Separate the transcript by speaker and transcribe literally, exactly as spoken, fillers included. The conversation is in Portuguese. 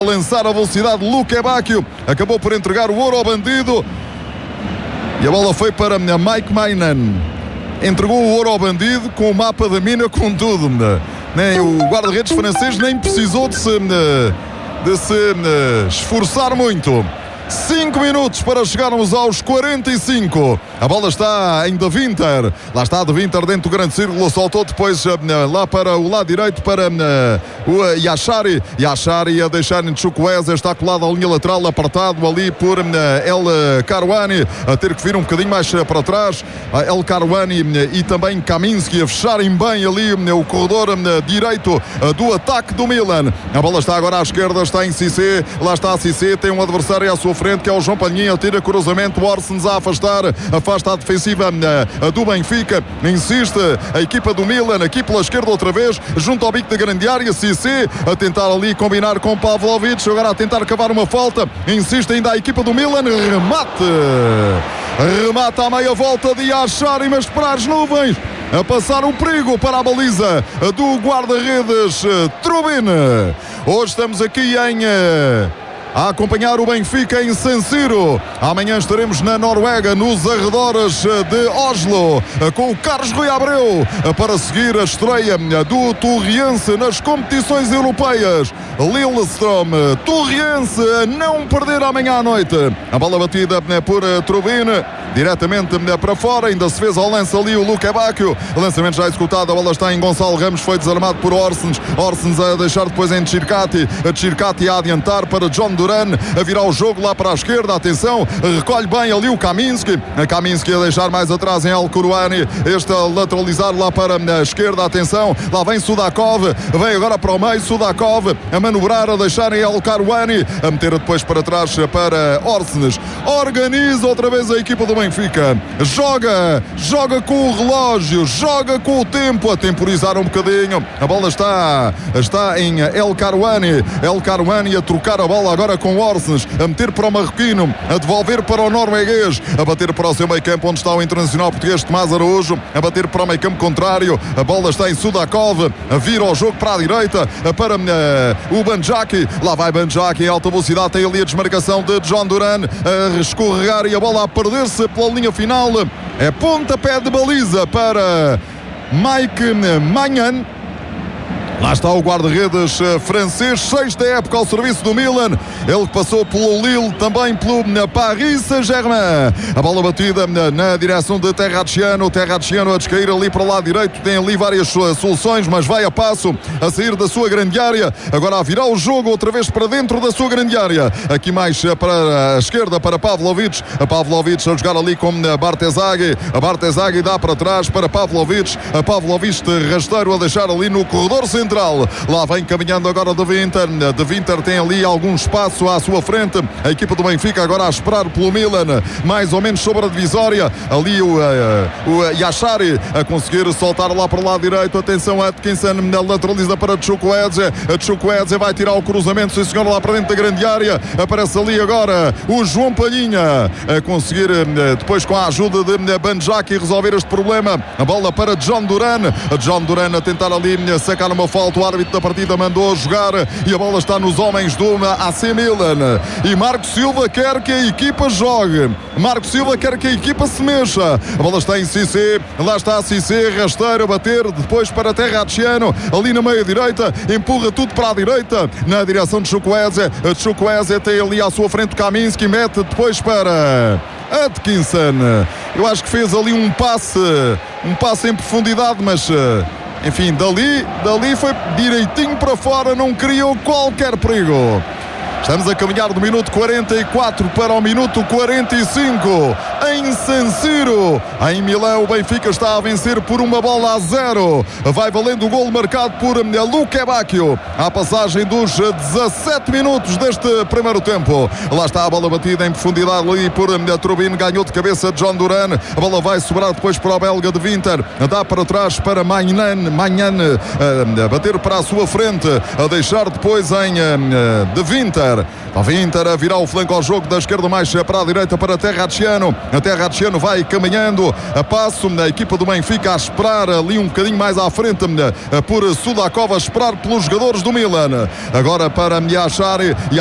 Speaker 1: lançar a velocidade, Luque Bacchio acabou por entregar o ouro ao bandido e a bola foi para Mike Maignan. Entregou o ouro ao bandido com o mapa da mina, com tudo. Nem o guarda-redes francês nem precisou de se, de se esforçar muito. cinco minutos para chegarmos aos quarenta e cinco. A bola está em De Winter. Lá está De Winter dentro do grande círculo. Soltou depois lá para o lado direito para o Yashari. Yashari a deixar em Chukwueze. Está colado à linha lateral, apertado ali por El Karouani. A ter que vir um bocadinho mais para trás. El Karouani e também Kaminski a fecharem bem ali o corredor direito do ataque do Milan. A bola está agora à esquerda. Está em Cissé. Lá está Cissé. Tem um adversário à sua frente, que é o João Palhinha. Tira cruzamento, Orsens a afastar, afasta a defensiva do Benfica, insiste a equipa do Milan, aqui pela esquerda outra vez, junto ao bico da grande área. Cissé a tentar ali combinar com Pavlovic, agora a tentar cavar uma falta, insiste ainda a equipa do Milan, remate remata à meia volta de Yashari, mas para as nuvens, a passar o perigo para a baliza do guarda-redes Trubin. Hoje estamos aqui em a acompanhar o Benfica em San Siro. Amanhã estaremos na Noruega, nos arredores de Oslo, com o Carlos Rui Abreu, para seguir a estreia do Torriense nas competições europeias. Lillestrøm, Torriense, a não perder amanhã à noite. A bola batida por Trubin, diretamente para fora, ainda se fez ao lance ali o Luque Bacchio. Lançamento já executado, a bola está em Gonçalo Ramos, foi desarmado por Orsens. Orsens a deixar depois em Tchirkati. Tchirkati a adiantar para John Duran, a virar o jogo lá para a esquerda. Atenção, recolhe bem ali o Kaminski. A Kaminski a deixar mais atrás em El Karouani. Este a lateralizar lá para a esquerda. Atenção, lá vem Sudakov, vem agora para o meio. Sudakov a manobrar, a deixar em El Karouani, a meter depois para trás para Orsens. Organiza outra vez a equipa do Benfica. Joga, joga com o relógio, joga com o tempo, a temporizar um bocadinho. A bola está, está em El Karouani. El Karouani a trocar a bola agora com Orsens, a meter para o marroquino, a devolver para o norueguês, a bater para o seu meio campo, onde está o internacional português Tomás Araújo, a bater para o meio campo contrário. A bola está em Sudakov, a vir ao jogo para a direita, para uh, o Banjaki. Lá vai Banjaki em alta velocidade, tem ali a desmarcação de John Duran, a escorregar e a bola a perder-se pela linha final. É pontapé de baliza para Mike Maignan. Lá está o guarda-redes francês, sexta época ao serviço do Milan. Ele que passou pelo Lille, também pelo Paris Saint-Germain. A bola batida na direção de Terracciano. Terracciano a descair ali para o lado direito. Tem ali várias soluções, mas vai a passo a sair da sua grande área. Agora a virar o jogo outra vez para dentro da sua grande área. Aqui mais para a esquerda para Pavlovic. A Pavlovic a jogar ali com Bartezaghi. A Bartezaghi dá para trás para Pavlovic. A Pavlovic de rasteiro a deixar ali no corredor central. Lá vem caminhando agora De Winter. De Winter tem ali algum espaço à sua frente. A equipa do Benfica agora a esperar pelo Milan, mais ou menos sobre a divisória. Ali o, uh, o Yashari a conseguir soltar lá para o lado direito. Atenção, Atkinson lateraliza para Chukwueze. A Chukwueze vai tirar o cruzamento, sim senhor, lá para dentro da grande área. Aparece ali agora o João Palhinha a conseguir uh, depois com a ajuda de Banjaki resolver este problema. A bola para John Duran. A John Duran a tentar ali sacar uma falta. O árbitro da partida mandou jogar e a bola está nos homens do A C Milan. E Marco Silva quer que a equipa jogue. Marco Silva quer que a equipa se mexa. A bola está em Cissé. Lá está a Cissé, rasteiro a bater depois para Terracciano. Ali na meia direita, empurra tudo para a direita na direção de Chukwueze. A Chukwueze tem ali à sua frente o Kaminski, mete depois para Atkinson. Eu acho que fez ali um passe, um passe em profundidade, mas enfim, dali, dali foi direitinho para fora, não criou qualquer perigo. Estamos a caminhar do minuto quarenta e quatro para o minuto quarenta e cinco em San Siro. Em Milão, o Benfica está a vencer por uma bola a zero. Vai valendo o golo marcado por Luque Bacchio à passagem dos dezassete minutos deste primeiro tempo. Lá está a bola batida em profundidade ali por Trubin, ganhou de cabeça John Duran. A bola vai sobrar depois para o belga De Winter, dá para trás para Maignan, Maignan a bater para a sua frente, a deixar depois em De Winter. A Winter a virar o flanco ao jogo da esquerda mais para a direita para Terracciano. até Ratcheno vai caminhando a passo, a equipa do Benfica a esperar ali um bocadinho mais à frente por Sudakov, a esperar pelos jogadores do Milan. Agora para Yashari.